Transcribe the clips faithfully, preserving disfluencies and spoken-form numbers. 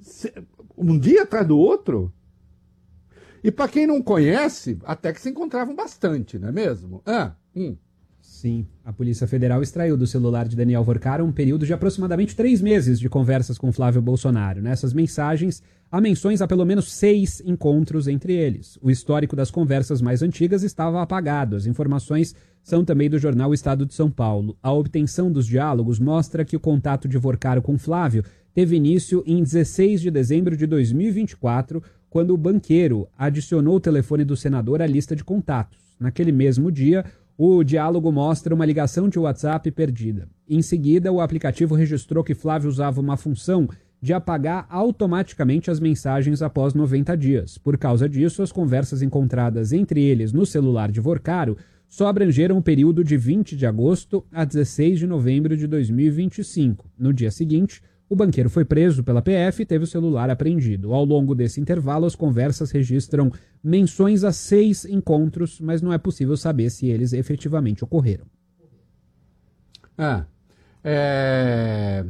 um dia atrás do outro. E para quem não conhece, até que se encontravam bastante, não é mesmo? Ah, hum. Sim, a Polícia Federal extraiu do celular de Daniel Vorcaro um período de aproximadamente três meses de conversas com Flávio Bolsonaro. Nessas mensagens, há menções a pelo menos seis encontros entre eles. O histórico das conversas mais antigas estava apagado. As informações são também do jornal Estado de São Paulo. A obtenção dos diálogos mostra que o contato de Vorcaro com Flávio teve início em dezesseis de dezembro de dois mil e vinte e quatro, quando o banqueiro adicionou o telefone do senador à lista de contatos. Naquele mesmo dia, o diálogo mostra uma ligação de WhatsApp perdida. Em seguida, o aplicativo registrou que Flávio usava uma função de apagar automaticamente as mensagens após noventa dias. Por causa disso, as conversas encontradas entre eles no celular de Vorcaro só abrangeram o período de vinte de agosto a dezesseis de novembro de dois mil e vinte e cinco. No dia seguinte, o banqueiro foi preso pela P F e teve o celular apreendido. Ao longo desse intervalo, as conversas registram menções a seis encontros, mas não é possível saber se eles efetivamente ocorreram. Ah, é...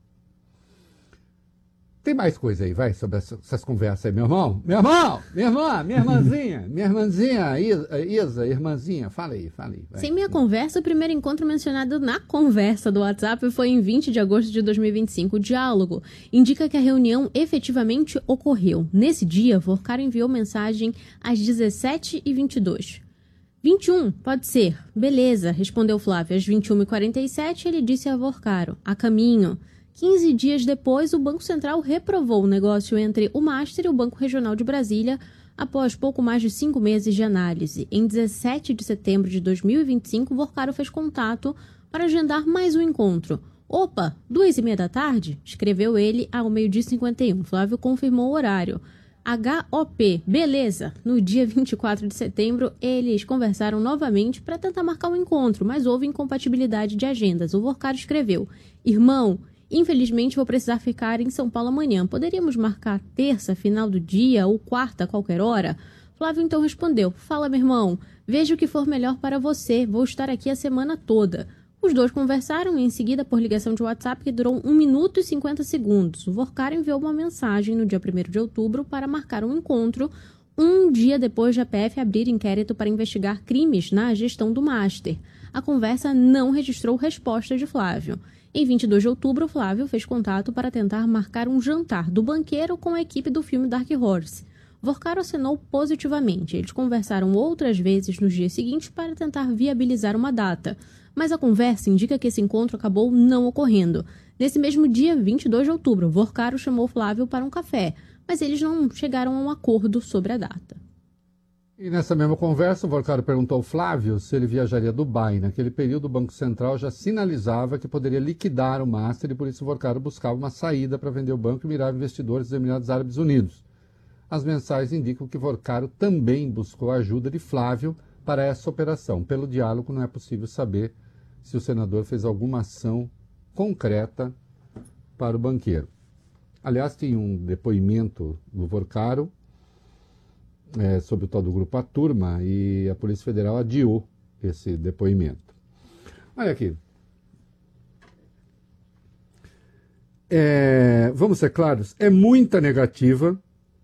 Tem mais coisa aí, vai, sobre essas, essas conversas aí, meu irmão? Meu irmão, minha irmã, minha irmãzinha, minha irmãzinha, Isa, Isa, irmãzinha, fala aí, fala aí. Vai. Sem minha conversa, o primeiro encontro mencionado na conversa do WhatsApp foi em vinte de agosto de dois mil e vinte e cinco. O diálogo indica que a reunião efetivamente ocorreu. Nesse dia, Vorcaro enviou mensagem às dezessete e vinte e dois. vinte e um, pode ser. Beleza, respondeu Flávio. Às vinte e uma e quarenta e sete, ele disse a Vorcaro, a caminho. quinze dias depois, o Banco Central reprovou o negócio entre o Master e o Banco Regional de Brasília após pouco mais de cinco meses de análise. Em dezessete de setembro de dois mil e vinte e cinco, Vorcaro fez contato para agendar mais um encontro. Opa, duas e meia da tarde? Escreveu ele ao meio-dia e cinquenta e um. Flávio confirmou o horário. H O P, beleza. No dia vinte e quatro de setembro, eles conversaram novamente para tentar marcar um encontro, mas houve incompatibilidade de agendas. O Vorcaro escreveu, irmão, infelizmente vou precisar ficar em São Paulo amanhã. Poderíamos marcar terça, final do dia, ou quarta, qualquer hora? Flávio então respondeu, fala meu irmão, veja o que for melhor para você, vou estar aqui a semana toda. Os dois conversaram em seguida por ligação de WhatsApp que durou um minuto e cinquenta segundos. O Vorcaro enviou uma mensagem no dia primeiro de outubro para marcar um encontro, um dia depois de a P F abrir inquérito para investigar crimes na gestão do Master. A conversa não registrou resposta de Flávio. Em vinte e dois de outubro, Flávio fez contato para tentar marcar um jantar do banqueiro com a equipe do filme Dark Horse. Vorcaro assinou positivamente. Eles conversaram outras vezes nos dias seguintes para tentar viabilizar uma data. Mas a conversa indica que esse encontro acabou não ocorrendo. Nesse mesmo dia, vinte e dois de outubro, Vorcaro chamou Flávio para um café, mas eles não chegaram a um acordo sobre a data. E nessa mesma conversa, o Vorcaro perguntou ao Flávio se ele viajaria a Dubai. Naquele período, o Banco Central já sinalizava que poderia liquidar o Master e por isso o Vorcaro buscava uma saída para vender o banco e mirar investidores dos Emirados Árabes Unidos. As mensagens indicam que Vorcaro também buscou a ajuda de Flávio para essa operação. Pelo diálogo, não é possível saber se o senador fez alguma ação concreta para o banqueiro. Aliás, tem um depoimento do Vorcaro é, sobre o tal do Grupo A Turma e a Polícia Federal adiou esse depoimento. Olha aqui. É, vamos ser claros, é muita negativa,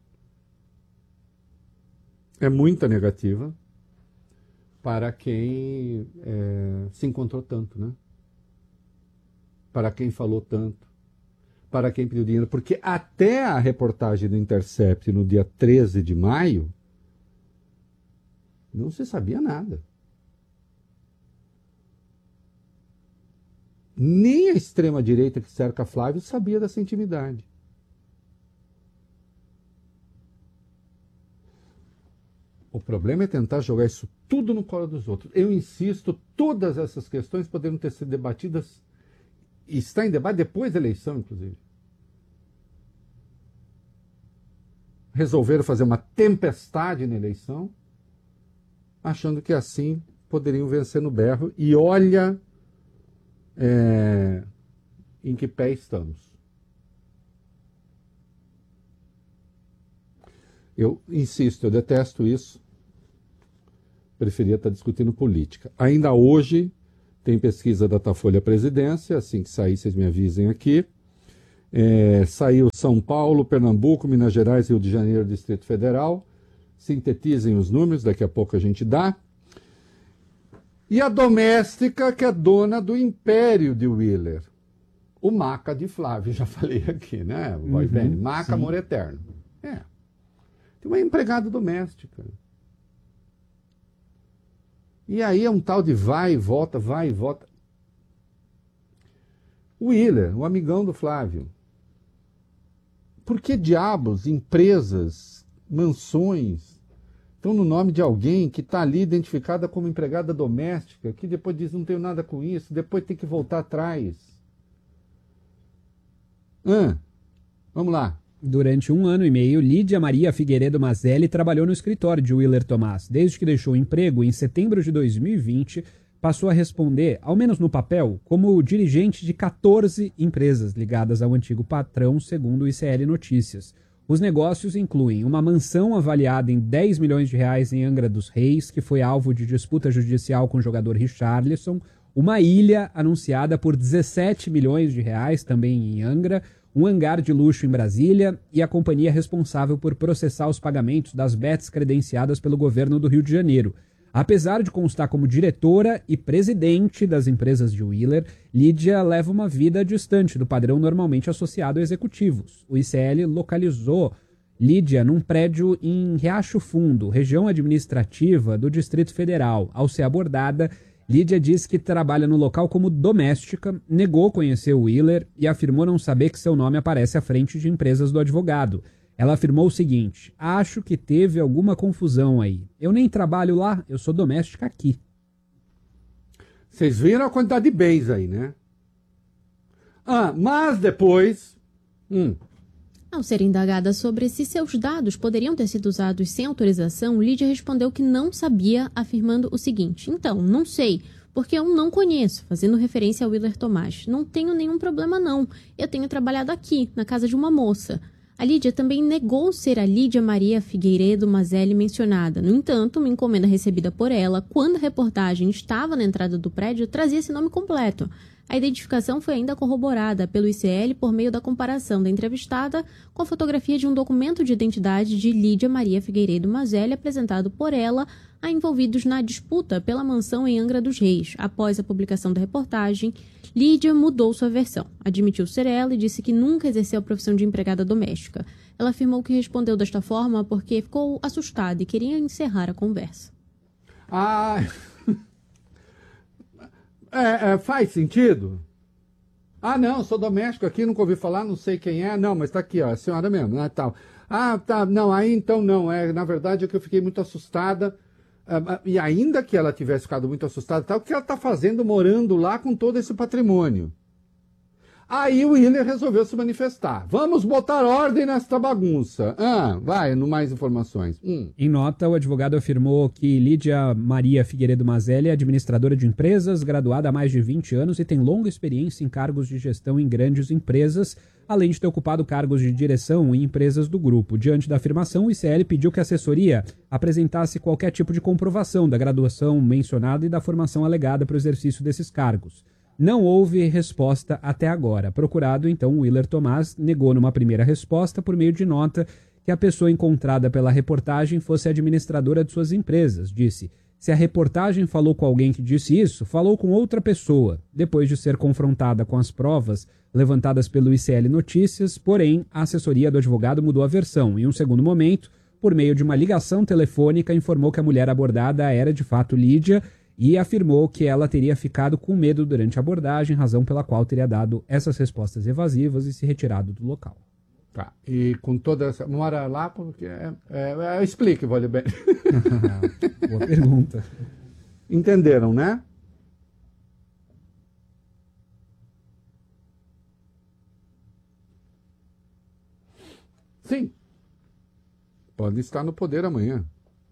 é muita negativa para quem é, se encontrou tanto, né? Para quem falou tanto, para quem pediu dinheiro, porque até a reportagem do Intercept no dia treze de maio, não se sabia nada. Nem a extrema-direita que cerca Flávio sabia dessa intimidade. O problema é tentar jogar isso tudo no colo dos outros. Eu insisto, todas essas questões poderiam ter sido debatidas, e está em debate depois da eleição, inclusive. Resolveram fazer uma tempestade na eleição, achando que assim poderiam vencer no berro. E olha é, em que pé estamos. Eu insisto, eu detesto isso. Preferia estar discutindo política. Ainda hoje tem pesquisa da Datafolha Presidência, assim que sair vocês me avisem aqui. É, saiu São Paulo, Pernambuco, Minas Gerais, Rio de Janeiro, Distrito Federal. Sintetizem os números, daqui a pouco a gente dá. E a doméstica, que é dona do império de Willer. O Maca de Flávio, já falei aqui, né? Vai Uhum, bem. Maca, sim. amor eterno. É. Tem uma empregada doméstica. E aí é um tal de vai e volta, vai e volta. Willer, o amigão do Flávio. Por que diabos empresas, mansões, estão no nome de alguém que está ali identificada como empregada doméstica, que depois diz não tenho nada com isso, depois tem que voltar atrás? Ah, vamos lá. Durante um ano e meio, Lídia Maria Figueiredo Mazelli trabalhou no escritório de Willer Tomás. Desde que deixou o emprego, em setembro de dois mil e vinte, passou a responder, ao menos no papel, como dirigente de quatorze empresas ligadas ao antigo patrão, segundo o I C L Notícias. Os negócios incluem uma mansão avaliada em dez milhões de reais em Angra dos Reis, que foi alvo de disputa judicial com o jogador Richarlison, uma ilha anunciada por dezessete milhões de reais, também em Angra, um hangar de luxo em Brasília e a companhia responsável por processar os pagamentos das bets credenciadas pelo governo do Rio de Janeiro. Apesar de constar como diretora e presidente das empresas de Willer, Lídia leva uma vida distante do padrão normalmente associado a executivos. O I C L localizou Lídia num prédio em Riacho Fundo, região administrativa do Distrito Federal. Ao ser abordada, Lídia disse que trabalha no local como doméstica, negou conhecer o Willer e afirmou não saber que seu nome aparece à frente de empresas do advogado. Ela afirmou o seguinte: acho que teve alguma confusão aí. Eu nem trabalho lá, eu sou doméstica aqui. Vocês viram a quantidade de bens aí, né? Ah, mas depois... Hum, Ao ser indagada sobre se seus dados poderiam ter sido usados sem autorização, Lídia respondeu que não sabia, afirmando o seguinte: então, não sei, porque eu não conheço, fazendo referência ao Willer Tomás. Não tenho nenhum problema não, eu tenho trabalhado aqui, na casa de uma moça. A Lídia também negou ser a Lídia Maria Figueiredo Mazelli mencionada. No entanto, uma encomenda recebida por ela, quando a reportagem estava na entrada do prédio, trazia esse nome completo. A identificação foi ainda corroborada pelo I C L por meio da comparação da entrevistada com a fotografia de um documento de identidade de Lídia Maria Figueiredo Mazelli apresentado por ela a envolvidos na disputa pela mansão em Angra dos Reis. Após a publicação da reportagem, Lídia mudou sua versão. Admitiu ser ela e disse que nunca exerceu a profissão de empregada doméstica. Ela afirmou que respondeu desta forma porque ficou assustada e queria encerrar a conversa. Ah... É, é, faz sentido? Ah, não, sou doméstico aqui, nunca ouvi falar, não sei quem é. Não, mas tá aqui, ó, a senhora mesmo, né, tal. Ah, tá, não, aí então não. É, na verdade é que eu fiquei muito assustada. Uh, e ainda que ela tivesse ficado muito assustada, tal, o que ela tá fazendo morando lá com todo esse patrimônio? Aí o Willer resolveu se manifestar. Vamos botar ordem nesta bagunça. Ah, vai, no mais informações. Hum. Em nota, o advogado afirmou que Lídia Maria Figueiredo Mazelli é administradora de empresas, graduada há mais de vinte anos e tem longa experiência em cargos de gestão em grandes empresas, além de ter ocupado cargos de direção em empresas do grupo. Diante da afirmação, o I C L pediu que a assessoria apresentasse qualquer tipo de comprovação da graduação mencionada e da formação alegada para o exercício desses cargos. Não houve resposta até agora. Procurado, então, Willer Tomás negou numa primeira resposta, por meio de nota, que a pessoa encontrada pela reportagem fosse administradora de suas empresas. Disse: se a reportagem falou com alguém que disse isso, falou com outra pessoa. Depois de ser confrontada com as provas levantadas pelo I C L Notícias, porém, a assessoria do advogado mudou a versão. Em um segundo momento, por meio de uma ligação telefônica, informou que a mulher abordada era de fato Lídia, e afirmou que ela teria ficado com medo durante a abordagem, razão pela qual teria dado essas respostas evasivas e se retirado do local. Tá, e com toda essa... Mora lá porque... É, é, é, explique, vale bem. Boa pergunta. Entenderam, né? Sim. Pode estar no poder amanhã.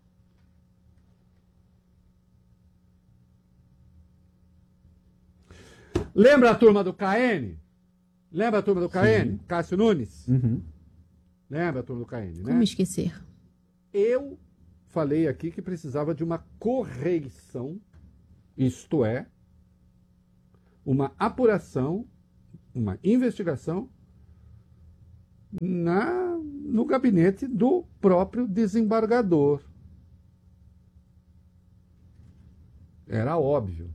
Lembra a turma do K N? Lembra a turma do K N? Sim. Cássio Nunes? Uhum. Lembra a turma do K N, né? Como esquecer? Eu falei aqui que precisava de uma correição, isto é, uma apuração, uma investigação na, no gabinete do próprio desembargador. Era óbvio.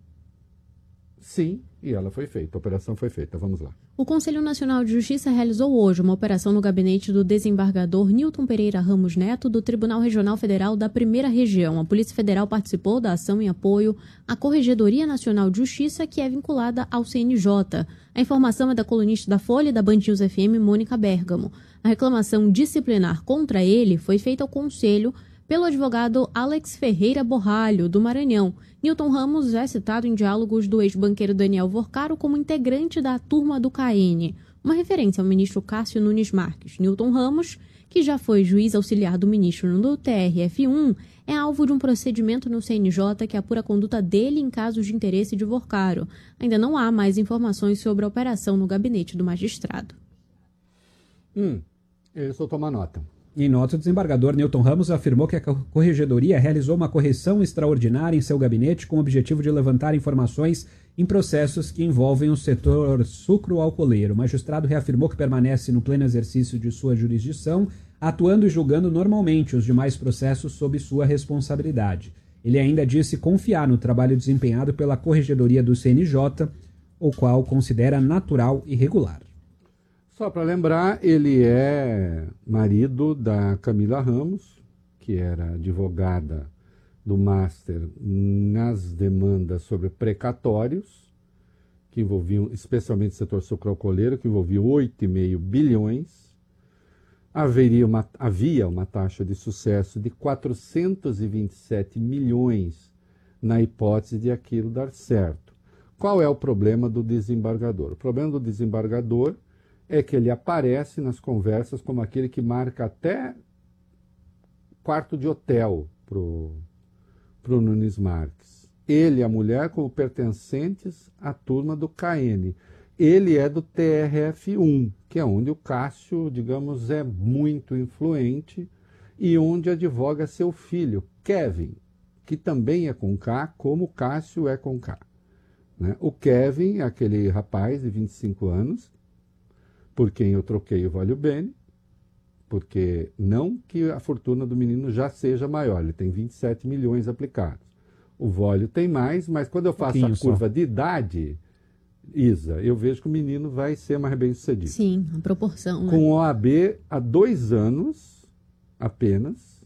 Sim, e ela foi feita, a operação foi feita. Vamos lá. O Conselho Nacional de Justiça realizou hoje uma operação no gabinete do desembargador Nilton Pereira Ramos Neto, do Tribunal Regional Federal da Primeira Região. A Polícia Federal participou da ação em apoio à Corregedoria Nacional de Justiça, que é vinculada ao C N J. A informação é da colunista da Folha e da Band News F M, Mônica Bergamo. A reclamação disciplinar contra ele foi feita ao Conselho pelo advogado Alex Ferreira Borralho, do Maranhão. Nilton Ramos é citado em diálogos do ex-banqueiro Daniel Vorcaro como integrante da turma do K N, uma referência ao ministro Cássio Nunes Marques. Nilton Ramos, que já foi juiz auxiliar do ministro no T R F um, é alvo de um procedimento no C N J que apura a conduta dele em casos de interesse de Vorcaro. Ainda não há mais informações sobre a operação no gabinete do magistrado. Hum, eu só tomar nota. Em nota, o desembargador Nilton Ramos afirmou que a Corregedoria realizou uma correção extraordinária em seu gabinete com o objetivo de levantar informações em processos que envolvem o setor sucro-alcooleiro. O magistrado reafirmou que permanece no pleno exercício de sua jurisdição, atuando e julgando normalmente os demais processos sob sua responsabilidade. Ele ainda disse confiar no trabalho desempenhado pela Corregedoria do C N J, o qual considera natural e regular. Só para lembrar, ele é marido da Camila Ramos, que era advogada do Master nas demandas sobre precatórios, que envolviam especialmente o setor sucroalcooleiro, que envolvia oito vírgula cinco bilhões. Haveria uma, havia uma taxa de sucesso de quatrocentos e vinte e sete milhões na hipótese de aquilo dar certo. Qual é o problema do desembargador? O problema do desembargador é que ele aparece nas conversas como aquele que marca até quarto de hotel pro, pro Nunes Marques. Ele e a mulher como pertencentes à turma do K N. Ele é do T R F um, que é onde o Cássio, digamos, é muito influente e onde advoga seu filho, Kevin, que também é com K, como o Cássio é com K. Né? O Kevin é aquele rapaz de vinte e cinco anos, por quem eu troquei o Vale Bene, porque não que a fortuna do menino já seja maior, ele tem vinte e sete milhões aplicados. O Vólio tem mais, mas quando eu faço a curva só de idade, Isa, eu vejo que o menino vai ser mais bem sucedido. Sim, a proporção. Né? Com O A B há dois anos apenas,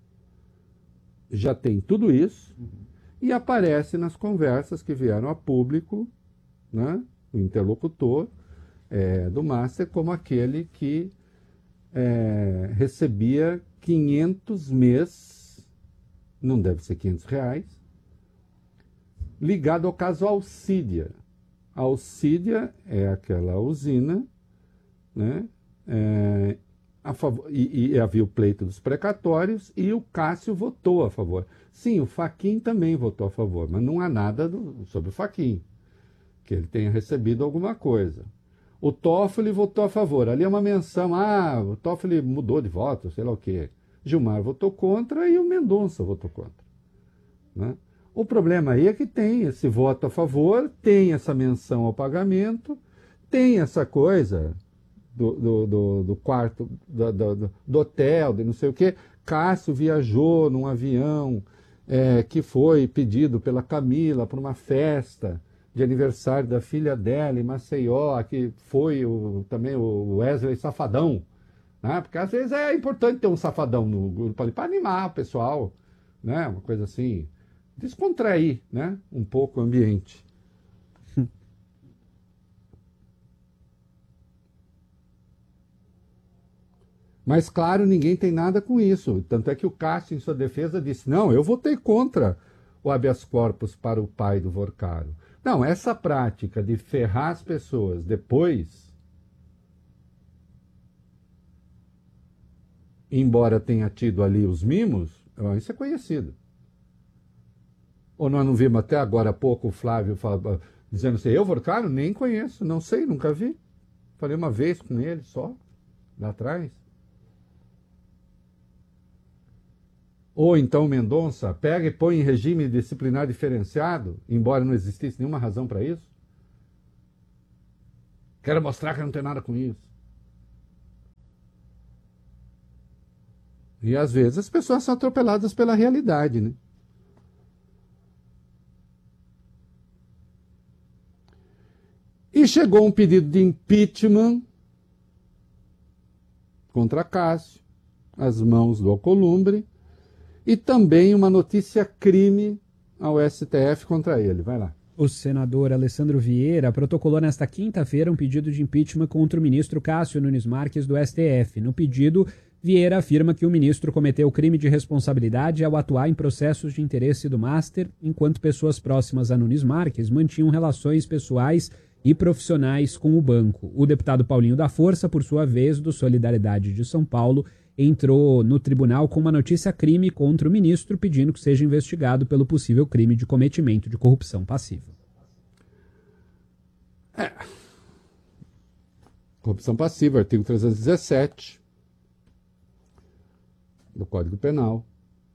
já tem tudo isso, uhum. E aparece nas conversas que vieram a público, né, o interlocutor, É, do Master como aquele que é, recebia quinhentos mês, não deve ser quinhentos reais, ligado ao caso Alcídia. A Alcídia é aquela usina, né, é, a favor, e, e havia o pleito dos precatórios e o Cássio votou a favor. Sim, o Fachin também votou a favor, mas não há nada do, sobre o Fachin, que ele tenha recebido alguma coisa. O Toffoli votou a favor. Ali é uma menção, ah, o Toffoli mudou de voto, sei lá o quê. Gilmar votou contra e o Mendonça votou contra. Né? O problema aí é que tem esse voto a favor, tem essa menção ao pagamento, tem essa coisa do, do, do, do quarto, do, do, do hotel, de não sei o quê. Cássio viajou num avião é, que foi pedido pela Camila para uma festa de aniversário da filha dela em Maceió, que foi o, também o Wesley Safadão, né? Porque às vezes é importante ter um safadão no grupo ali para animar o pessoal, né? Uma coisa assim, descontrair, né? Um pouco o ambiente. Mas, claro, ninguém tem nada com isso. Tanto é que o Cássio, em sua defesa, disse, não, eu votei contra o habeas corpus para o pai do Vorcaro. Não, essa prática de ferrar as pessoas depois, embora tenha tido ali os mimos, isso é conhecido. Ou nós não vimos até agora há pouco o Flávio fala, dizendo assim, eu, Vorcaro, nem conheço, não sei, nunca vi. Falei uma vez com ele só, lá atrás. Ou então Mendonça pega e põe em regime disciplinar diferenciado, embora não existisse nenhuma razão para isso. Quero mostrar que não tem nada com isso. E às vezes as pessoas são atropeladas pela realidade, né? E chegou um pedido de impeachment contra Cássio, às mãos do Alcolumbre, e também uma notícia crime ao S T F contra ele. Vai lá. O senador Alessandro Vieira protocolou nesta quinta-feira um pedido de impeachment contra o ministro Cássio Nunes Marques do S T F. No pedido, Vieira afirma que o ministro cometeu crime de responsabilidade ao atuar em processos de interesse do Master, enquanto pessoas próximas a Nunes Marques mantinham relações pessoais e profissionais com o banco. O deputado Paulinho da Força, por sua vez, do Solidariedade de São Paulo, entrou no tribunal com uma notícia crime contra o ministro, pedindo que seja investigado pelo possível crime de cometimento de corrupção passiva. É. Corrupção passiva, artigo trezentos e dezessete do Código Penal.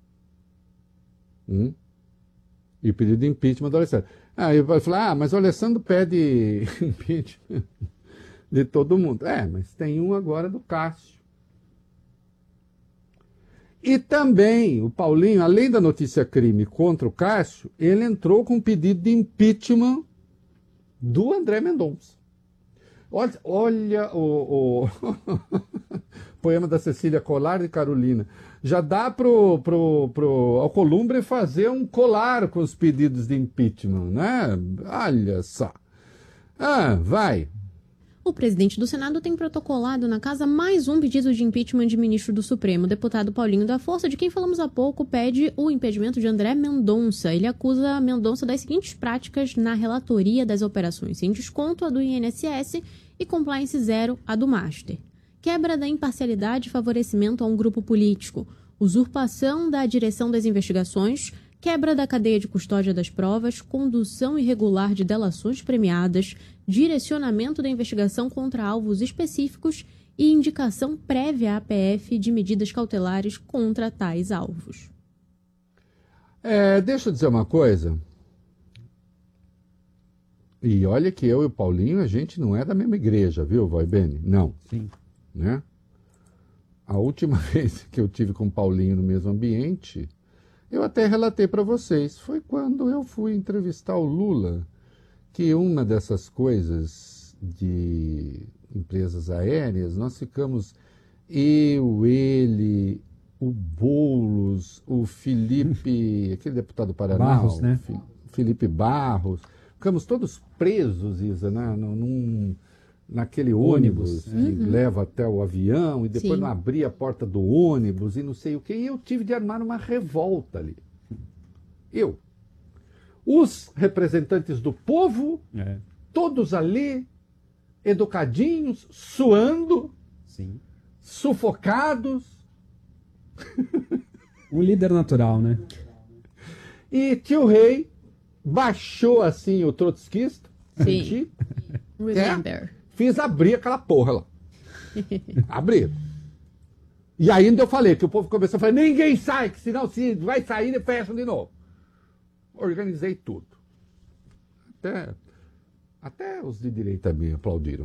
Hum? E o pedido de impeachment do Alessandro. Aí vai falar, ah, mas o Alessandro pede impeachment de todo mundo. É, mas tem um agora do Cássio. E também o Paulinho, além da notícia crime contra o Cássio, ele entrou com um pedido de impeachment do André Mendonça. Olha, olha o, o poema da Cecília Colar de Carolina. Já dá pro, pro, pro Alcolumbre fazer um colar com os pedidos de impeachment, né? Olha só. Ah, vai. O presidente do Senado tem protocolado na casa mais um pedido de impeachment de ministro do Supremo. O deputado Paulinho da Força, de quem falamos há pouco, pede o impedimento de André Mendonça. Ele acusa Mendonça das seguintes práticas na relatoria das operações sem desconto, a do I N S S, e compliance zero, a do Master. Quebra da imparcialidade e favorecimento a um grupo político, usurpação da direção das investigações, quebra da cadeia de custódia das provas, condução irregular de delações premiadas, direcionamento da investigação contra alvos específicos e indicação prévia à P F de medidas cautelares contra tais alvos. É, deixa eu dizer uma coisa. E olha que eu e o Paulinho, a gente não é da mesma igreja, viu, Vai Bene? Não. Sim. Né? A última vez que eu tive com o Paulinho no mesmo ambiente, eu até relatei para vocês, foi quando eu fui entrevistar o Lula, que uma dessas coisas de empresas aéreas, nós ficamos, eu, ele, o Boulos, o Felipe, aquele deputado Paraná, Barros, né? Felipe Barros, ficamos todos presos, Isa, né? num, naquele ônibus, ônibus que uhum. leva até o avião, e depois Sim. não abria a porta do ônibus e não sei o que, e eu tive de armar uma revolta ali. Eu. Os representantes do povo, é. todos ali, educadinhos, suando, Sim. sufocados. Um líder natural, né? E tio Rei baixou assim o trotskista. Sim. Remember. É, fiz abrir aquela porra lá. Abrir. E ainda eu falei, que o povo começou a falar, ninguém sai, que senão se vai sair e fecham de novo. Organizei tudo. Até, até os de direita me aplaudiram.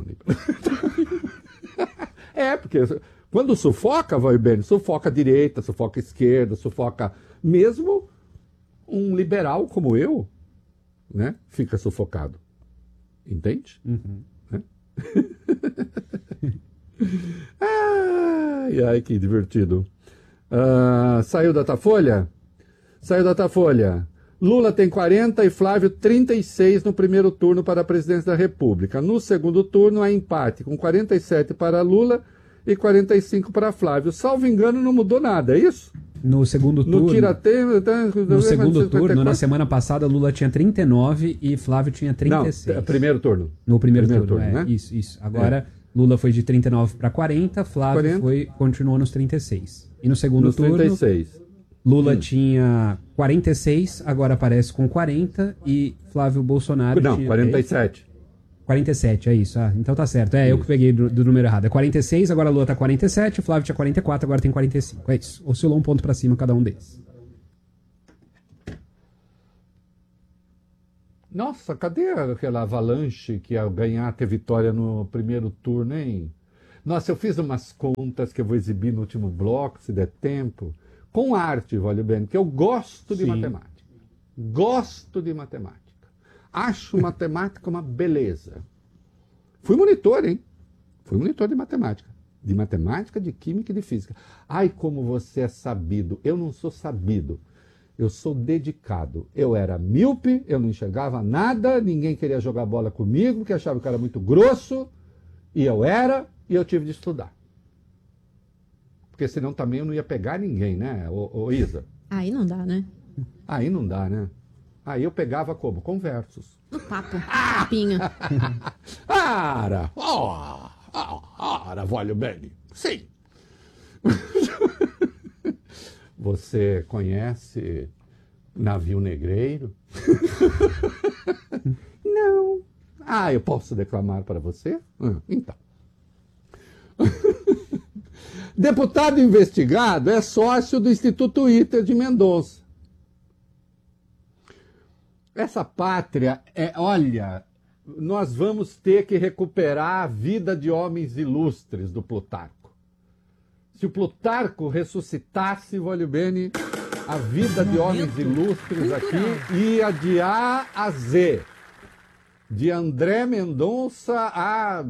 É, porque quando sufoca, vai bem, sufoca a direita, sufoca a esquerda, sufoca mesmo um liberal como eu, né? Fica sufocado. Entende? Uhum. Né? Ai, ai, que divertido. Uh, saiu Datafolha? Saiu Datafolha. Lula tem quarenta e Flávio trinta e seis no primeiro turno para a presidência da República. No segundo turno há empate, com quarenta e sete para Lula e quarenta e cinco para Flávio. Salvo engano, não mudou nada, é isso? No segundo turno. No tirateima, no segundo turno, na semana passada, Lula tinha trinta e nove e Flávio tinha trinta e seis. Não, primeiro turno. No primeiro, primeiro turno, turno é, né? Isso, isso. Agora, é. Lula foi de trinta e nove para quarenta, Flávio quarenta. Foi, continuou nos trinta e seis. E no segundo nos turno, trinta e seis. Lula hum. tinha quarenta e seis, agora aparece com quarenta, e Flávio Bolsonaro Não, tinha... quarenta e sete. quarenta e sete, é isso. Ah, então tá certo. É, isso. Eu que peguei do, do número errado. É quarenta e seis, agora a Lula tá quarenta e sete, o Flávio tinha quarenta e quatro, agora tem quarenta e cinco. É isso. Oscilou um ponto para cima cada um deles. Nossa, cadê aquela avalanche que ia ganhar, ter vitória no primeiro turno, hein? Nossa, eu fiz umas contas que eu vou exibir no último bloco, se der tempo, com arte, Vólio Bene, porque eu gosto de Sim. matemática. Gosto de matemática. Acho matemática uma beleza. Fui monitor, hein? Fui monitor de matemática. De matemática, de química e de física. Ai, como você é sabido. Eu não sou sabido. Eu sou dedicado. Eu era míope, eu não enxergava nada, ninguém queria jogar bola comigo, porque achava que eu era muito grosso, e eu era, e eu tive de estudar. Porque senão também eu não ia pegar ninguém, né, ô, ô Isa? Aí não dá, né? Aí não dá, né? Aí eu pegava como? Conversos. No papo, papinha. Ara! Oh, ara, Vólio Bene. Sim. Você conhece navio negreiro? Não. Ah, eu posso declamar para você? Ah, então. Deputado investigado é sócio do Instituto Iter de Mendonça. Essa pátria é, olha, nós vamos ter que recuperar a vida de homens ilustres do Plutarco. Se o Plutarco ressuscitasse, Vólio Bene, a vida de homens ilustres aqui ia de A a Z. De André Mendonça a...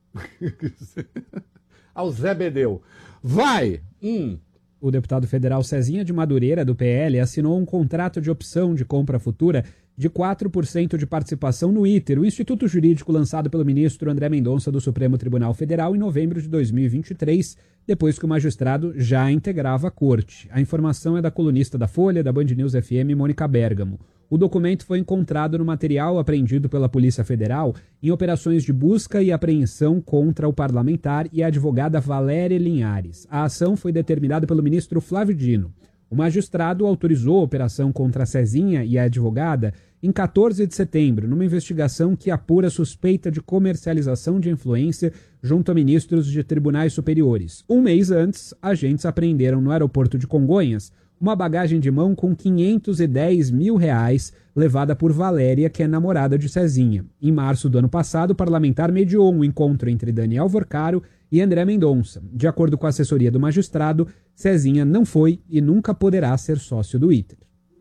ao Zé Bedeu. Vai! Hum. O deputado federal Cezinha de Madureira, do P L, assinou um contrato de opção de compra futura de quatro por cento de participação no Iter, o instituto jurídico lançado pelo ministro André Mendonça do Supremo Tribunal Federal em novembro de dois mil e vinte e três, depois que o magistrado já integrava a corte. A informação é da colunista da Folha, da Band News F M, Mônica Bergamo. O documento foi encontrado no material apreendido pela Polícia Federal em operações de busca e apreensão contra o parlamentar e a advogada Valéria Linhares. A ação foi determinada pelo ministro Flávio Dino. O magistrado autorizou a operação contra a Cezinha e a advogada em quatorze de setembro, numa investigação que apura suspeita de comercialização de influência junto a ministros de tribunais superiores. Um mês antes, agentes apreenderam no aeroporto de Congonhas uma bagagem de mão com quinhentos e dez mil reais levada por Valéria, que é namorada de Cezinha. Em março do ano passado, o parlamentar mediou um encontro entre Daniel Vorcaro e André Mendonça. De acordo com a assessoria do magistrado, Cezinha não foi e nunca poderá ser sócio do Iter.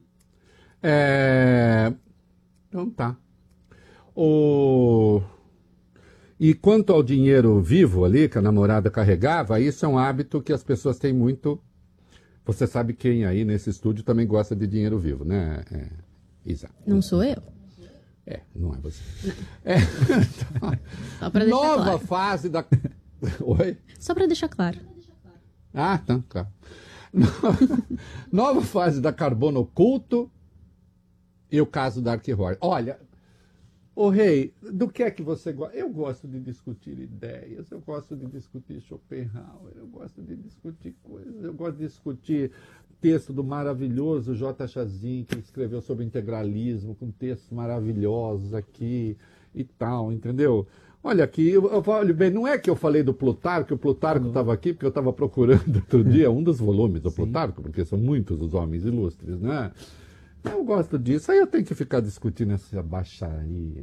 É... Então tá. O... E quanto ao dinheiro vivo ali, que a namorada carregava, isso é um hábito que as pessoas têm muito... Você sabe quem aí nesse estúdio também gosta de dinheiro vivo, né, é, Isa? Não sou eu. É, não é você. É, então, Só pra deixar nova claro. fase da... Oi? Só pra deixar claro. Ah, tá, claro. Nova fase da Carbono Oculto e o caso da Arquihorn. Olha, ô Rei, do que é que você gosta? Eu gosto de discutir ideias, eu gosto de discutir Schopenhauer, eu gosto de discutir coisas, eu gosto de discutir texto do maravilhoso J. Chazin, que escreveu sobre integralismo, com textos maravilhosos aqui e tal, entendeu? Olha aqui, eu, eu, olha bem, não é que eu falei do Plutarco, o Plutarco estava aqui, porque eu estava procurando outro dia um dos volumes do Plutarco, porque são muitos os homens ilustres, né? Eu gosto disso, aí eu tenho que ficar discutindo essa baixaria.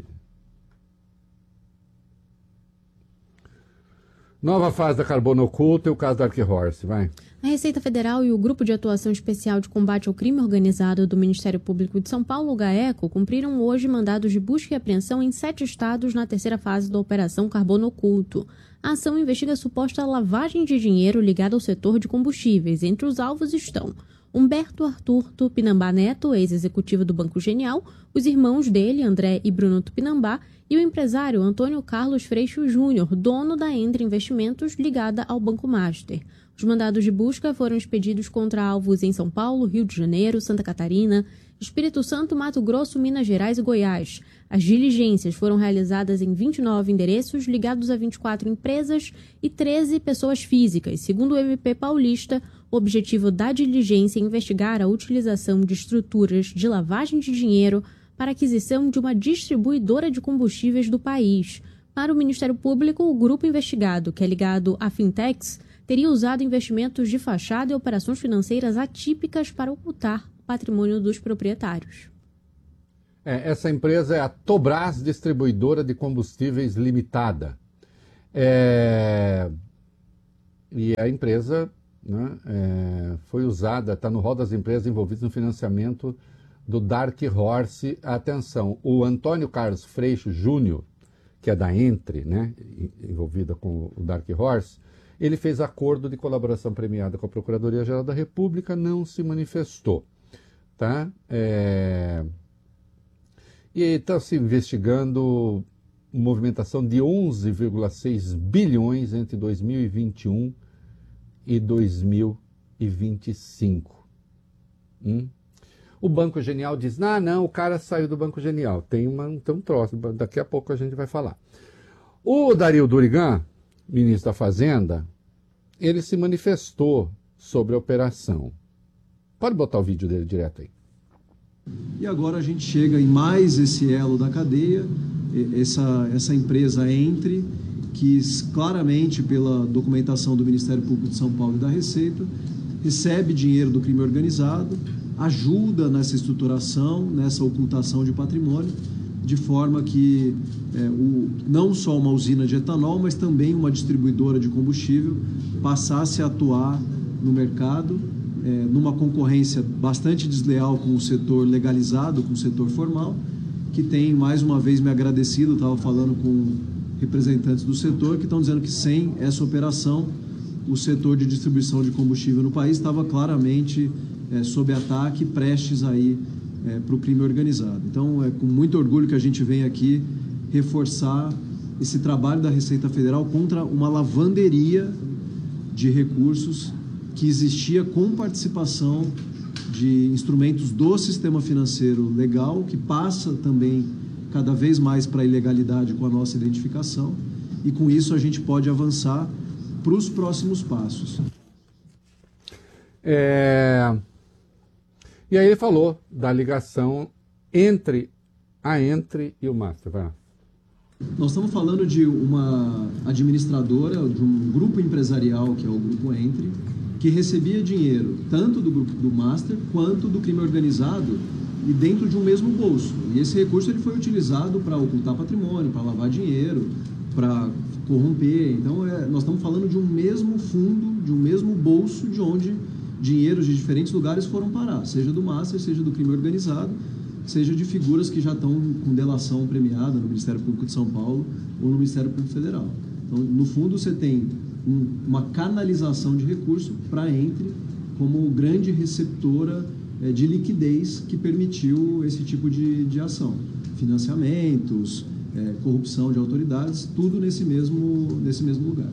Nova fase da Carbono Oculto e o caso da Arquihorse, vai. A Receita Federal e o Grupo de Atuação Especial de Combate ao Crime Organizado do Ministério Público de São Paulo, o GAECO, cumpriram hoje mandados de busca e apreensão em sete estados na terceira fase da Operação Carbono Oculto. A ação investiga a suposta lavagem de dinheiro ligada ao setor de combustíveis. Entre os alvos estão Humberto Arthur Tupinambá Neto, ex-executivo do Banco Genial, os irmãos dele, André e Bruno Tupinambá, e o empresário Antônio Carlos Freixo Júnior, dono da Endre Investimentos, ligada ao Banco Master. Os mandados de busca foram expedidos contra alvos em São Paulo, Rio de Janeiro, Santa Catarina, Espírito Santo, Mato Grosso, Minas Gerais e Goiás. As diligências foram realizadas em vinte e nove endereços ligados a vinte e quatro empresas e treze pessoas físicas. Segundo o M P Paulista, o objetivo da diligência é investigar a utilização de estruturas de lavagem de dinheiro para aquisição de uma distribuidora de combustíveis do país. Para o Ministério Público, o grupo investigado, que é ligado a fintechs, teria usado investimentos de fachada e operações financeiras atípicas para ocultar o patrimônio dos proprietários. É, essa empresa é a Tobras Distribuidora de Combustíveis Limitada. É, e a empresa, né, é, foi usada, está no rol das empresas envolvidas no financiamento do Dark Horse. Atenção, o Antônio Carlos Freixo Júnior, que é da Entre, né, envolvida com o Dark Horse, ele fez acordo de colaboração premiada com a Procuradoria-Geral da República, não se manifestou. Tá? É... E está se investigando movimentação de onze vírgula seis bilhões entre dois mil e vinte e um e dois mil e vinte e cinco. Hum? O Banco Genial diz, ah, não, o cara saiu do Banco Genial. Tem, uma, tem um troço, daqui a pouco a gente vai falar. O Dario Durigan, ministro da Fazenda, ele se manifestou sobre a operação. Pode botar o vídeo dele direto aí. E agora a gente chega em mais esse elo da cadeia, essa, essa empresa Entre, que claramente, pela documentação do Ministério Público de São Paulo e da Receita, recebe dinheiro do crime organizado, ajuda nessa estruturação, nessa ocultação de patrimônio, de forma que é, o, não só uma usina de etanol, mas também uma distribuidora de combustível passasse a atuar no mercado, é, numa concorrência bastante desleal com o setor legalizado, com o setor formal, que tem, mais uma vez, me agradecido, estava falando com representantes do setor, que estão dizendo que sem essa operação, o setor de distribuição de combustível no país estava claramente é, sob ataque, prestes aí é, para o crime organizado. Então, é com muito orgulho que a gente vem aqui reforçar esse trabalho da Receita Federal contra uma lavanderia de recursos que existia com participação de instrumentos do sistema financeiro legal, que passa também cada vez mais para a ilegalidade com a nossa identificação, e com isso a gente pode avançar para os próximos passos. É... E aí ele falou da ligação entre a Entre e o Master. Vai lá. Nós estamos falando de uma administradora, de um grupo empresarial, que é o Grupo Entre, que recebia dinheiro tanto do grupo do Master quanto do crime organizado e dentro de um mesmo bolso. E esse recurso ele foi utilizado para ocultar patrimônio, para lavar dinheiro, para corromper. Então, é, nós estamos falando de um mesmo fundo, de um mesmo bolso, de onde dinheiros de diferentes lugares foram parar, seja do Master, seja do crime organizado, seja de figuras que já estão com delação premiada no Ministério Público de São Paulo ou no Ministério Público Federal. Então, no fundo, você tem um, uma canalização de recurso para a Entre como grande receptora é, de liquidez que permitiu esse tipo de, de ação. Financiamentos, é, corrupção de autoridades, tudo nesse mesmo, nesse mesmo lugar.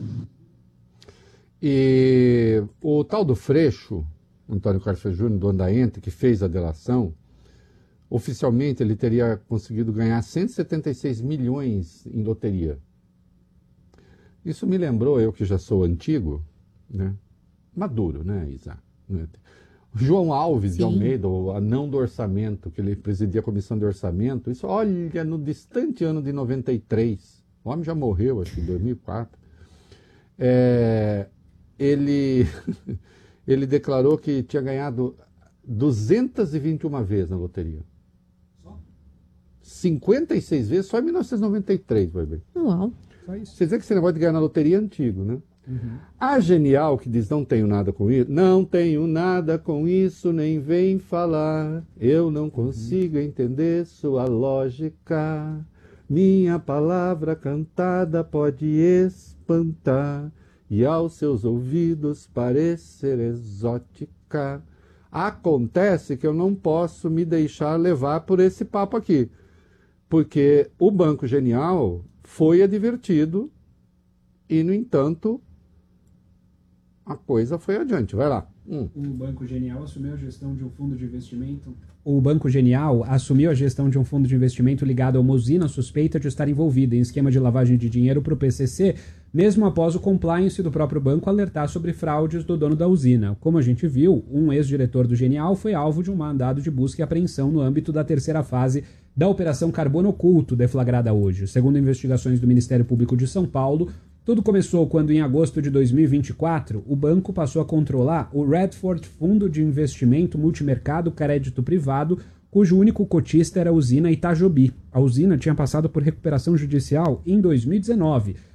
E o tal do Freixo, Antônio Carlos Freixo Júnior, dono da Entre, que fez a delação, oficialmente ele teria conseguido ganhar cento e setenta e seis milhões em loteria. Isso me lembrou, eu que já sou antigo, né? Maduro, né, Isa? João Alves Sim. de Almeida, o anão do orçamento, que ele presidia a comissão de orçamento, isso, olha, no distante ano de noventa e três, o homem já morreu, acho que em dois mil e quatro, é, ele, ele declarou que tinha ganhado duzentas e vinte e uma vezes na loteria. Só? cinquenta e seis vezes só em mil novecentos e noventa e três, vai ver. Uau. Você vê que esse negócio de ganhar na loteria é antigo, né? Uhum. A Genial, que diz não tenho nada com isso, não tenho nada com isso, nem vem falar, eu não consigo uhum. entender sua lógica, minha palavra cantada pode espantar e aos seus ouvidos parecer exótica. Acontece que eu não posso me deixar levar por esse papo aqui, porque o Banco Genial foi advertido e, no entanto, a coisa foi adiante. Vai lá. Hum. O Banco Genial assumiu a gestão de um fundo de investimento. O Banco Genial assumiu a gestão de um fundo de investimento ligado a uma usina suspeita de estar envolvida em esquema de lavagem de dinheiro para o P C C, mesmo após o compliance do próprio banco alertar sobre fraudes do dono da usina. Como a gente viu, um ex-diretor do Genial foi alvo de um mandado de busca e apreensão no âmbito da terceira fase da Operação Carbono Oculto, deflagrada hoje. Segundo investigações do Ministério Público de São Paulo, tudo começou quando, em agosto de dois mil e vinte e quatro, o banco passou a controlar o Redford Fundo de Investimento Multimercado Crédito Privado, cujo único cotista era a usina Itajobi. A usina tinha passado por recuperação judicial em dois mil e dezenove,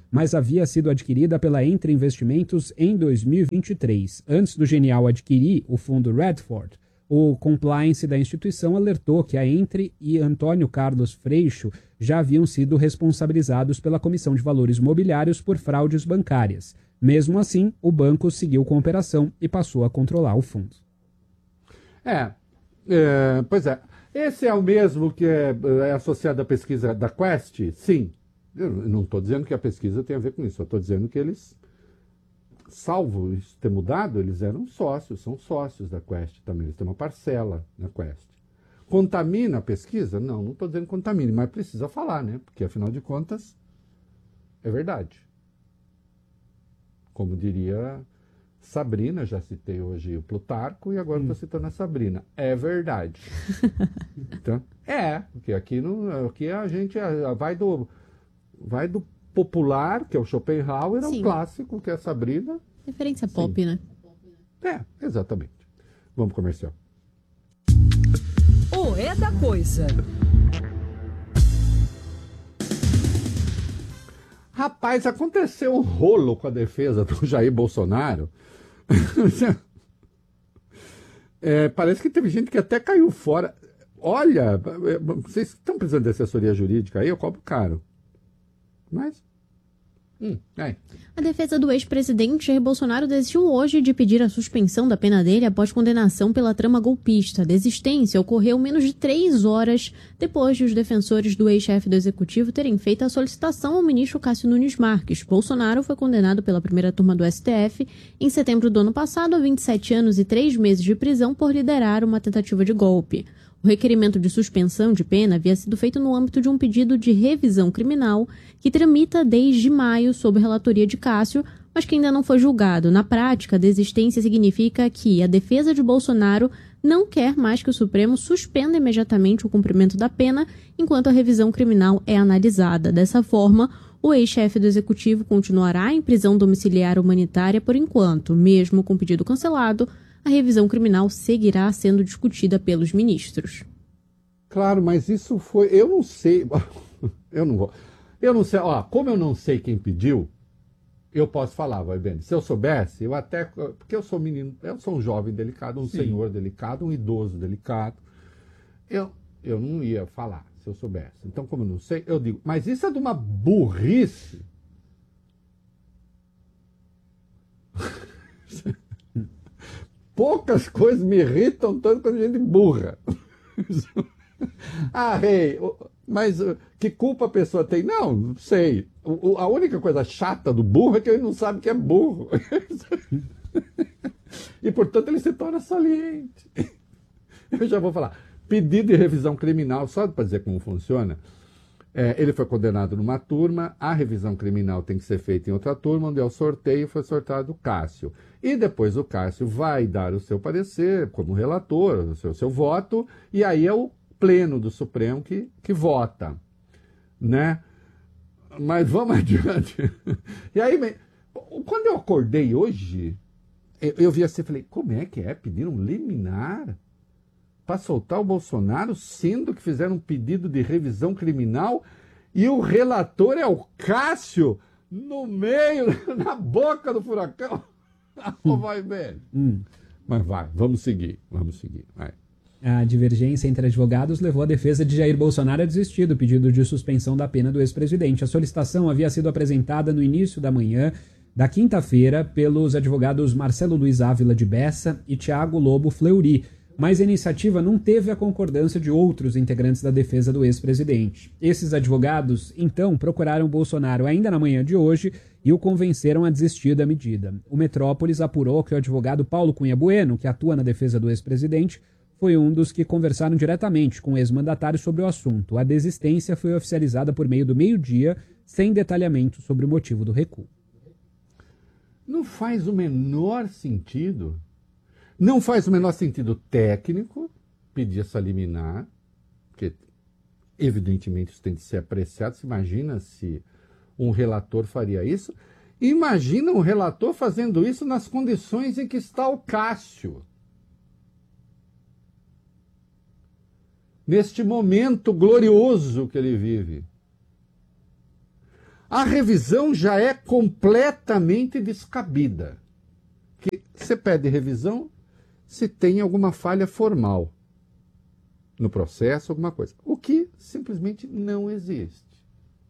mas havia sido adquirida pela Entre Investimentos em dois mil e vinte e três. Antes do Genial adquirir o fundo Redford, o compliance da instituição alertou que a Entre e Antônio Carlos Freixo já haviam sido responsabilizados pela Comissão de Valores Mobiliários por fraudes bancárias. Mesmo assim, o banco seguiu com a operação e passou a controlar o fundo. É, é pois é. Esse é o mesmo que é, é associado à pesquisa da Quest? Sim. Eu não estou dizendo que a pesquisa tem a ver com isso, eu estou dizendo que eles, salvo isso ter mudado, eles eram sócios, são sócios da Quest também, eles têm uma parcela na Quest. Contamina a pesquisa? Não, não estou dizendo que contamine, mas precisa falar, né? Porque afinal de contas, é verdade. Como diria Sabrina, já citei hoje o Plutarco e agora estou hum. citando a Sabrina. É verdade. Então, é, porque aqui, não, aqui a gente vai do, vai do popular, que é o Schopenhauer, ao clássico, que é a Sabrina. Referência pop, Sim. né? É, exatamente. Vamos comercial. O É da Coisa. Rapaz, aconteceu um rolo com a defesa do Jair Bolsonaro. É, parece que teve gente que até caiu fora. Olha, vocês estão precisando de assessoria jurídica aí? Eu cobro caro. Mas... Hum, é. A defesa do ex-presidente Jair Bolsonaro desistiu hoje de pedir a suspensão da pena dele após condenação pela trama golpista. A desistência ocorreu menos de três horas depois de os defensores do ex-chefe do executivo terem feito a solicitação ao ministro Cássio Nunes Marques. Bolsonaro foi condenado pela primeira turma do S T F em setembro do ano passado a vinte e sete anos e três meses de prisão por liderar uma tentativa de golpe. O requerimento de suspensão de pena havia sido feito no âmbito de um pedido de revisão criminal que tramita desde maio sob relatoria de Cássio, mas que ainda não foi julgado. Na prática, a desistência significa que a defesa de Bolsonaro não quer mais que o Supremo suspenda imediatamente o cumprimento da pena enquanto a revisão criminal é analisada. Dessa forma, o ex-chefe do executivo continuará em prisão domiciliar humanitária por enquanto. Mesmo com o pedido cancelado, a revisão criminal seguirá sendo discutida pelos ministros. Claro, mas isso foi... Eu não sei... Eu não vou... Eu não sei... Ó, como eu não sei quem pediu, eu posso falar, vai bem. Se eu soubesse, eu até... Porque eu sou menino... Eu sou um jovem delicado, um Sim. senhor delicado, um idoso delicado. Eu, eu não ia falar, se eu soubesse. Então, como eu não sei, eu digo... Mas isso é de uma burrice... Poucas coisas me irritam tanto quando a gente burra. Ah, rei, mas que culpa a pessoa tem? Não, não sei. O, a única coisa chata do burro é que ele não sabe que é burro. E, portanto, ele se torna saliente. Eu já vou falar. Pedido de revisão criminal, só para dizer como funciona. É, ele foi condenado numa turma, a revisão criminal tem que ser feita em outra turma, onde é o sorteio, foi sorteado o Cássio. E depois o Cássio vai dar o seu parecer como relator, o seu, seu voto, e aí é o pleno do Supremo que, que vota, né? Mas vamos adiante. E aí, quando eu acordei hoje, eu, eu vi assim, falei, como é que é? Pediram liminar para soltar o Bolsonaro, sendo que fizeram um pedido de revisão criminal e o relator é o Cássio no meio, na boca do furacão. Oh, vai bem. Hum. Mas vai, vamos seguir, vamos seguir. Vai. A divergência entre advogados levou a defesa de Jair Bolsonaro a desistir do pedido de suspensão da pena do ex-presidente. A solicitação havia sido apresentada no início da manhã da quinta-feira pelos advogados Marcelo Luiz Ávila de Bessa e Tiago Lobo Fleury, mas a iniciativa não teve a concordância de outros integrantes da defesa do ex-presidente. Esses advogados, então, procuraram Bolsonaro ainda na manhã de hoje e o convenceram a desistir da medida. O Metrópolis apurou que o advogado Paulo Cunha Bueno, que atua na defesa do ex-presidente, foi um dos que conversaram diretamente com o ex-mandatário sobre o assunto. A desistência foi oficializada por meio do meio-dia, sem detalhamento sobre o motivo do recuo. Não faz o menor sentido... Não faz o menor sentido técnico pedir essa liminar, porque evidentemente isso tem que ser apreciado. Você imagina se um relator faria isso? Imagina um relator fazendo isso nas condições em que está o Cássio. Neste momento glorioso que ele vive. A revisão já é completamente descabida. Que você pede revisão se tem alguma falha formal no processo, alguma coisa. O que simplesmente não existe.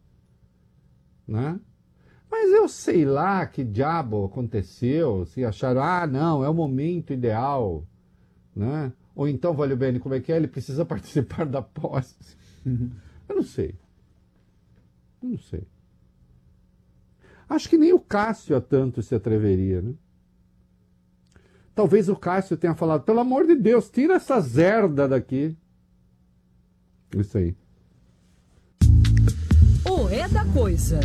Né? Mas eu sei lá que diabo aconteceu, se acharam, ah, não, é o momento ideal. Né? Ou então, Valeu Bene, como é que é? Ele precisa participar da posse. Uhum. Eu não sei. Eu não sei. Acho que nem o Cássio a tanto se atreveria, né? Talvez o Cássio tenha falado, pelo amor de Deus, tira essa zerda daqui. Isso aí. O É da Coisa.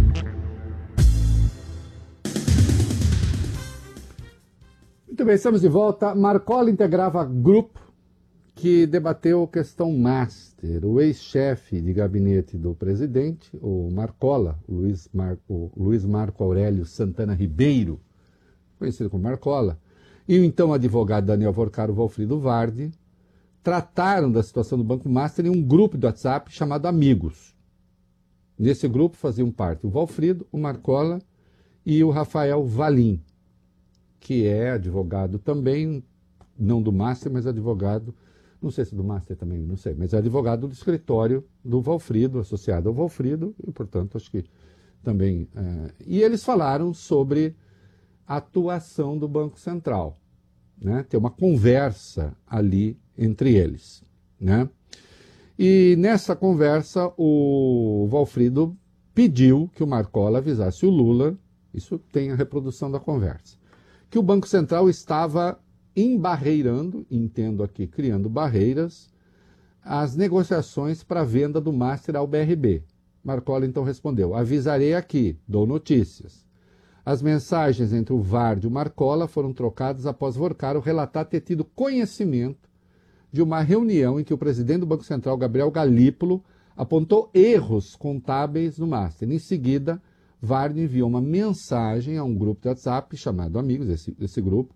Muito bem, estamos de volta. Marcola integrava grupo que debateu a questão Master. O ex-chefe de gabinete do presidente, o Marcola, Luiz Marco, Luiz Marco Aurélio Santana Ribeiro, conhecido como Marcola, e o então advogado Daniel Vorcaro Valfrido Vardi, trataram da situação do Banco Master em um grupo de WhatsApp chamado Amigos. Nesse grupo faziam parte o Valfrido, o Marcola e o Rafael Valim, que é advogado também, não do Master, mas advogado, não sei se do Master também, não sei, mas é advogado do escritório do Valfrido, associado ao Valfrido, e portanto acho que também... É... E eles falaram sobre a atuação do Banco Central, né? Tem uma conversa ali entre eles, né? E nessa conversa o Valfrido pediu que o Marcola avisasse o Lula, isso tem a reprodução da conversa, que o Banco Central estava embarreirando, entendo aqui, criando barreiras, as negociações para a venda do Master ao B R B. Marcola então respondeu, avisarei aqui, dou notícias. As mensagens entre o Vardi e o Marcola foram trocadas após Vorcaro relatar ter tido conhecimento de uma reunião em que o presidente do Banco Central, Gabriel Galípolo, apontou erros contábeis no Master. Em seguida, Vardi enviou uma mensagem a um grupo de WhatsApp chamado Amigos, esse, esse grupo,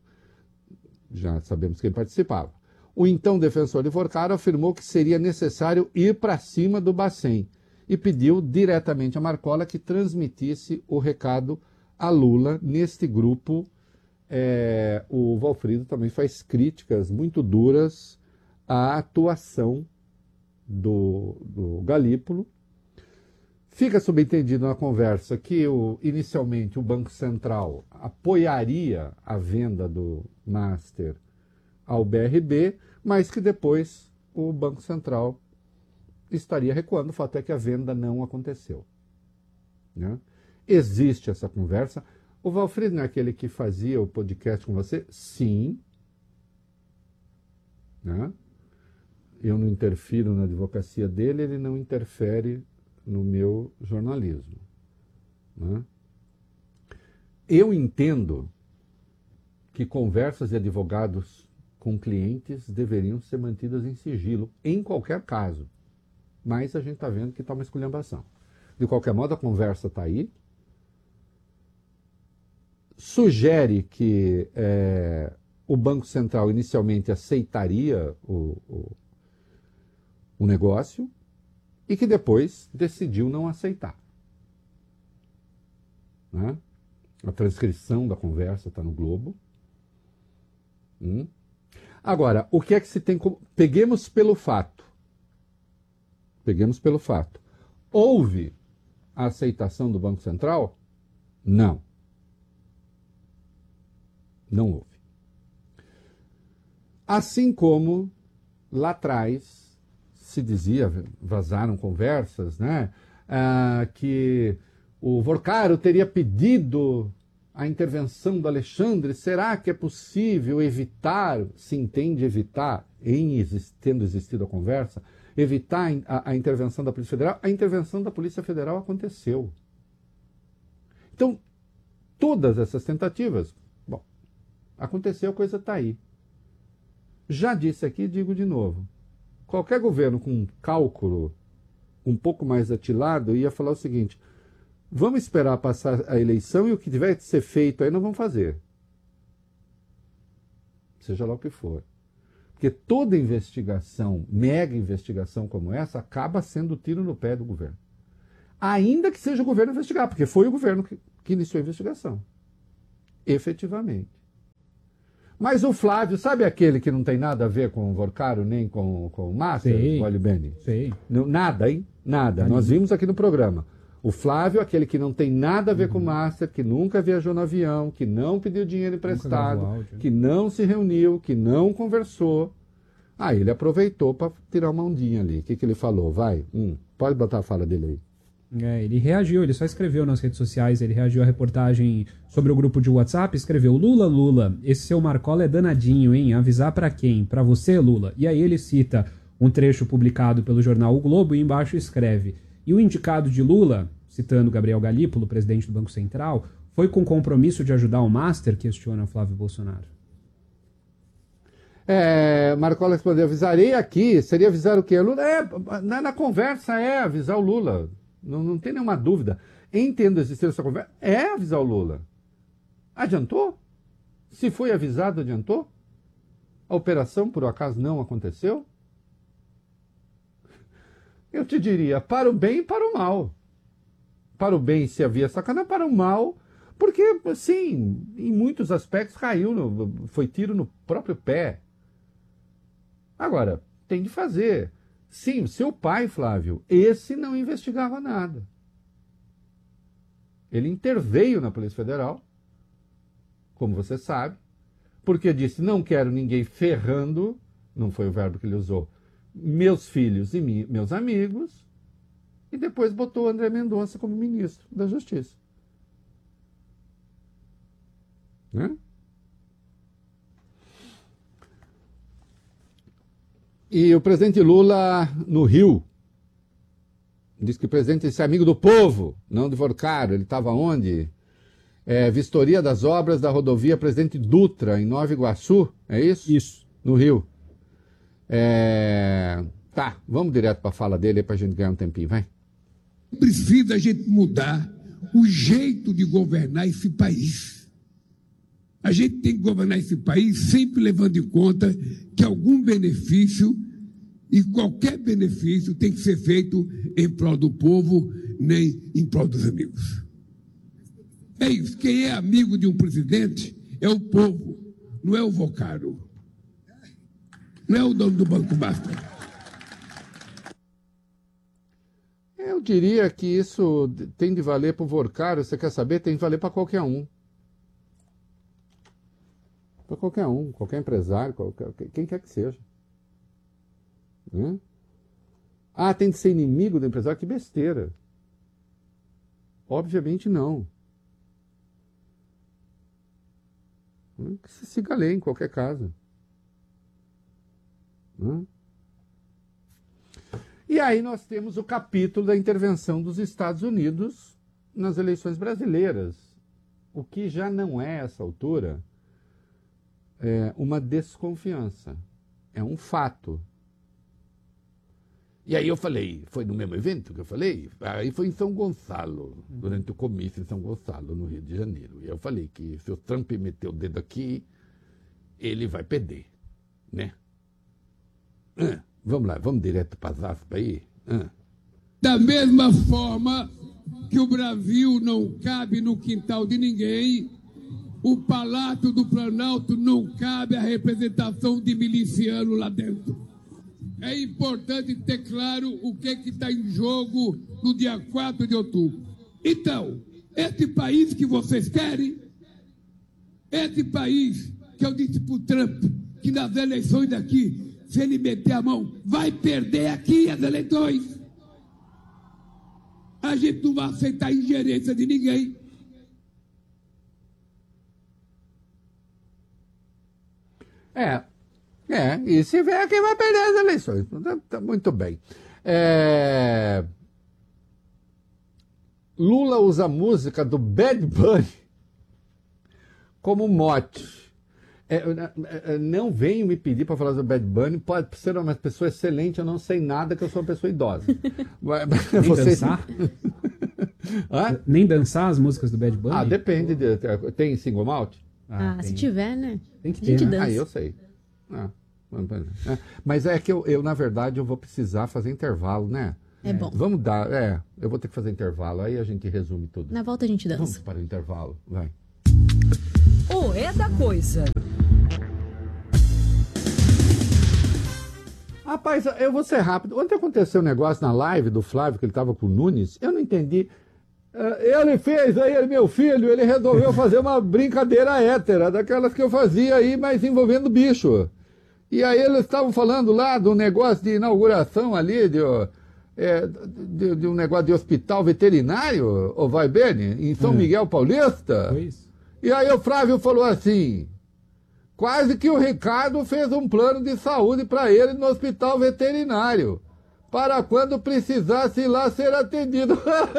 já sabemos quem participava. O então defensor de Vorcaro afirmou que seria necessário ir para cima do Bacen e pediu diretamente a Marcola que transmitisse o recado a Lula. Neste grupo, é, o Valfrido também faz críticas muito duras à atuação do, do Galípolo. Fica subentendido na conversa que o, inicialmente o Banco Central apoiaria a venda do Master ao B R B, mas que depois o Banco Central estaria recuando. O fato é que a venda não aconteceu. Né? Existe essa conversa. O Valfrido não é aquele que fazia o podcast com você? Sim. Né? Eu não interfiro na advocacia dele, ele não interfere no meu jornalismo. Né? Eu entendo que conversas de advogados com clientes deveriam ser mantidas em sigilo, em qualquer caso. Mas a gente está vendo que está uma esculhambação. De qualquer modo, a conversa está aí. Sugere que é, o Banco Central inicialmente aceitaria o, o, o negócio, e que depois decidiu não aceitar. Né? A transcrição da conversa está no Globo. Hum. Agora, o que é que se tem como... Peguemos pelo fato. Peguemos pelo fato. Houve a aceitação do Banco Central? Não. Não houve. Assim como lá atrás se dizia, vazaram conversas, né, ah, que o Vorcaro teria pedido a intervenção do Alexandre. Será que é possível evitar, se entende evitar, em exist, tendo existido a conversa, evitar a, a intervenção da Polícia Federal? A intervenção da Polícia Federal aconteceu. Então, todas essas tentativas, bom, aconteceu, a coisa está aí. Já disse aqui, digo de novo. Qualquer governo com um cálculo um pouco mais atilado ia falar o seguinte: vamos esperar passar a eleição e o que tiver de ser feito aí nós vamos fazer. Seja lá o que for. Porque toda investigação, mega investigação como essa, acaba sendo tiro no pé do governo. Ainda que seja o governo investigar, porque foi o governo que, que iniciou a investigação. Efetivamente. Mas o Flávio, sabe aquele que não tem nada a ver com o Vorcaro, nem com, com o Master, Sei. o Beni? Sei. Não, nada, hein? Nada. Nós vimos aqui no programa. O Flávio, aquele que não tem nada a ver uhum. com o Master, que nunca viajou no avião, que não pediu dinheiro emprestado, que não se reuniu, que não conversou. Aí ele aproveitou para tirar uma ondinha ali. O que, que ele falou? Vai, hum, pode botar a fala dele aí. É, ele reagiu, ele só escreveu nas redes sociais, ele reagiu à reportagem sobre o grupo de WhatsApp, escreveu: Lula, Lula, esse seu Marcola é danadinho, hein? Avisar pra quem? Pra você, Lula? E aí ele cita um trecho publicado pelo jornal O Globo e embaixo escreve: e o indicado de Lula, citando Gabriel Galípolo, presidente do Banco Central, foi com compromisso de ajudar o Master, questiona Flávio Bolsonaro. É, Marcola respondeu: avisarei aqui, seria avisar o quê? Lula? É, na, na conversa é avisar o Lula. Não, não tem nenhuma dúvida. Entendo existir essa conversa. É avisar o Lula. Adiantou? Se foi avisado, adiantou? A operação, por acaso, não aconteceu? Eu te diria, para o bem e para o mal. Para o bem, se havia sacanagem, para o mal, porque, sim, em muitos aspectos caiu, no, foi tiro no próprio pé. Agora, tem de fazer. Sim, seu pai, Flávio, esse não investigava nada. Ele interveio na Polícia Federal, como você sabe, porque disse: não quero ninguém ferrando, não foi o verbo que ele usou, meus filhos e mi, meus amigos, e depois botou André Mendonça como ministro da Justiça. Né? E o presidente Lula, no Rio, diz que o presidente é amigo do povo, não do Vorcaro. Ele estava onde? É, vistoria das obras da rodovia Presidente Dutra, em Nova Iguaçu, é isso? Isso. No Rio. É... Tá, vamos direto para a fala dele para a gente ganhar um tempinho, vai. Precisa a gente mudar o jeito de governar esse país. A gente tem que governar esse país sempre levando em conta que algum benefício, e qualquer benefício, tem que ser feito em prol do povo, nem em prol dos amigos. É isso. Quem é amigo de um presidente é o povo, não é o Vorcaro. Não é o dono do Banco Master. Eu diria que isso tem de valer para o Vorcaro, você quer saber? Tem de valer para qualquer um. Para qualquer um, qualquer empresário, qualquer, quem quer que seja. Né? Ah, tem de ser inimigo do empresário? Que besteira. Obviamente não. Que se siga a lei em qualquer caso. Né? E aí nós temos o capítulo da intervenção dos Estados Unidos nas eleições brasileiras, o que já não é, a essa altura, é uma desconfiança, é um fato. E aí eu falei, foi no mesmo evento que eu falei? Aí foi em São Gonçalo, durante o comício em São Gonçalo, no Rio de Janeiro. E eu falei que se o Trump meter o dedo aqui, ele vai perder, né? Ah, vamos lá, vamos direto para as aspas aí. Ah. Da mesma forma que o Brasil não cabe no quintal de ninguém, o Palácio do Planalto não cabe a representação de miliciano lá dentro. É importante ter claro o que está em jogo no dia quatro de outubro. Então, esse país que vocês querem, esse país que eu disse para o Trump, que nas eleições daqui, se ele meter a mão, vai perder aqui as eleições. A gente não vai aceitar a ingerência de ninguém. É, é, e se vier quem vai perder as eleições. Tá muito bem. É... Lula usa a música do Bad Bunny como mote. É, não venham me pedir para falar do Bad Bunny, pode ser uma pessoa excelente, eu não sei nada, que eu sou uma pessoa idosa. Nem Vocês... dançar? Nem dançar as músicas do Bad Bunny? Ah, depende. De, tem single malt? Ah, ah se tiver, né? Tem que ter, né? Ah, eu sei. Ah, mas é que eu, eu, na verdade, eu vou precisar fazer intervalo, né? É bom. Vamos dar, é, eu vou ter que fazer intervalo, aí a gente resume tudo. Na volta a gente dança. Vamos para o intervalo, vai. O é da coisa. Rapaz, eu vou ser rápido. Ontem aconteceu um negócio na live do Flávio, que ele estava com o Nunes, eu não entendi. Ele fez aí, meu filho, ele resolveu fazer uma brincadeira hétera, daquelas que eu fazia aí, mas envolvendo bicho. E aí eles estavam falando lá do negócio de inauguração ali, de, é, de, de um negócio de hospital veterinário, ou vai bem, em São É. Miguel Paulista. Foi isso. E aí o Flávio falou assim, quase que o Ricardo fez um plano de saúde para ele no hospital veterinário, para quando precisasse ir lá ser atendido.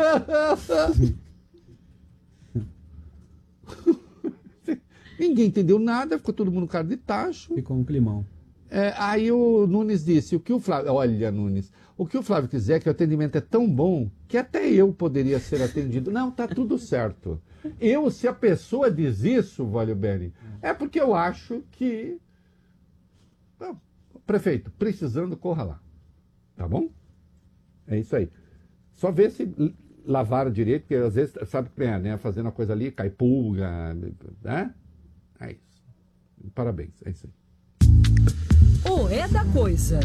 Ninguém entendeu nada, ficou todo mundo cara de tacho. Ficou um climão. É, aí o Nunes disse, o que o Flávio, olha Nunes, o que o Flávio quiser, que o atendimento é tão bom, que até eu poderia ser atendido. Não, tá tudo certo. Eu, se a pessoa diz isso, Valio Bene, é porque eu acho que, ah, prefeito, precisando, corra lá. Tá bom? É isso aí. Só ver se lavaram direito, porque às vezes, sabe que é, né? Fazendo a coisa ali, cai pulga, né? É isso. Parabéns, é isso aí. O é da coisa.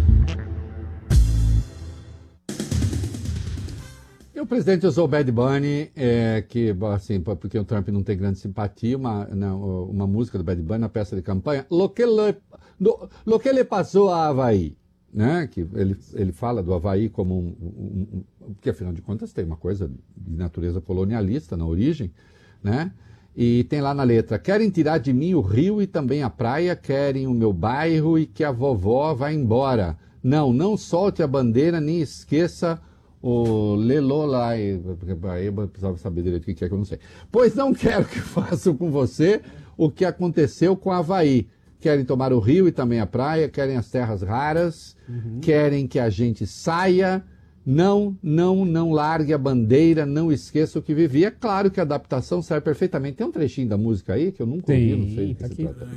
E o presidente usou o Bad Bunny, é, que, assim, porque o Trump não tem grande simpatia, uma, não, uma música do Bad Bunny na peça de campanha, Lo que le, do, lo que le passou a Havaí, né? Que ele, ele fala do Havaí como um, um, um... Porque, afinal de contas, tem uma coisa de natureza colonialista na origem, né? E tem lá na letra, querem tirar de mim o rio e também a praia, querem o meu bairro e que a vovó vá embora. Não, não solte a bandeira, nem esqueça o Lelolai, porque aí eu precisava saber direito o que é que eu não sei. Pois não quero que façam com você o que aconteceu com Havaí. Querem tomar o rio e também a praia, querem as terras raras, uhum. Querem que a gente saia. Não, não, não largue a bandeira, não esqueça o que vivia. É claro que a adaptação serve perfeitamente. Tem um trechinho da música aí que eu nunca ouvi, não sei do que se trata.